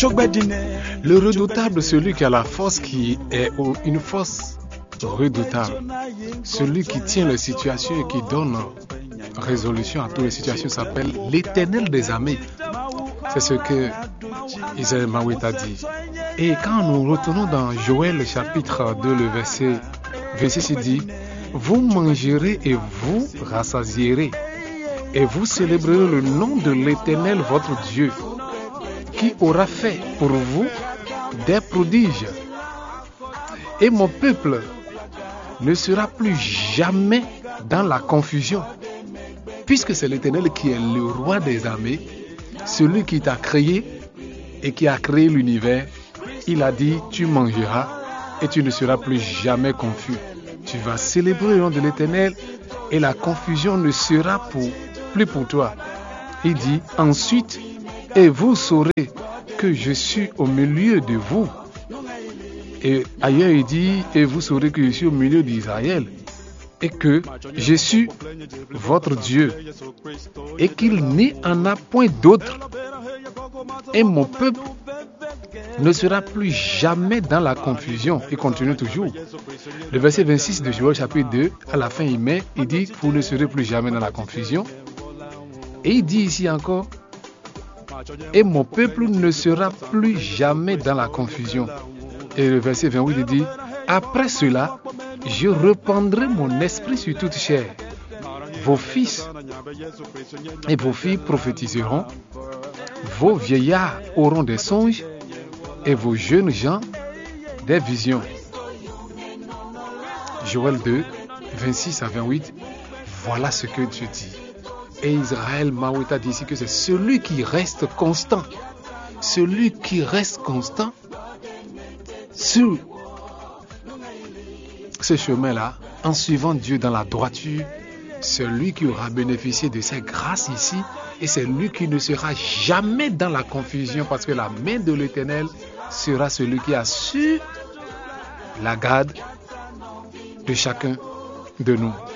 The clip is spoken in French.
Le redoutable, celui qui a la force, qui est une force redoutable. Celui qui tient les situations et qui donne résolution à toutes les situations s'appelle l'Éternel des armées. C'est ce que Isaïe Mawet a dit. Et quand nous retournons dans Joël chapitre 2, le verset 26, il dit: vous mangerez et vous rassasierez, et vous célébrerez le nom de l'Éternel votre Dieu, qui aura fait pour vous des prodiges. Et mon peuple ne sera plus jamais dans la confusion, puisque c'est l'Éternel qui est le roi des armées, celui qui t'a créé et qui a créé l'univers. Il a dit: tu mangeras et tu ne seras plus jamais confus. Tu vas célébrer le nom de l'Éternel et la confusion ne sera plus pour toi. Il dit ensuite: et vous saurez que je suis au milieu de vous. Et ailleurs il dit: et vous saurez que je suis au milieu d'Israël et que je suis votre Dieu et qu'il n'y en a point d'autre. Et mon peuple ne sera plus jamais dans la confusion. Il continue toujours. Le verset 26 de Joël chapitre 2, à la fin il dit: vous ne serez plus jamais dans la confusion. Et il dit ici encore: et mon peuple ne sera plus jamais dans la confusion. Et le verset 28 il dit: après cela, je répandrai mon esprit sur toute chair. Vos fils et vos filles prophétiseront, vos vieillards auront des songes et vos jeunes gens des visions. Joël 2, 26 à 28, voilà ce que Dieu dit. Et Israël Mawet a dit ici que c'est celui qui reste constant. Celui qui reste constant sur ce chemin-là, en suivant Dieu dans la droiture, c'est lui qui aura bénéficié de ses grâces ici, et c'est lui qui ne sera jamais dans la confusion, parce que la main de l'Éternel sera celui qui assure la garde de chacun de nous.